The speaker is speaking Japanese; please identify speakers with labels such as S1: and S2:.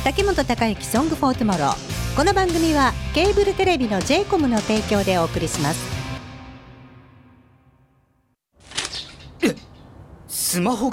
S1: 竹本孝之ソングフォートゥモロー。この番組はケーブルテレビの j コムの提供でお送りします。
S2: スマホ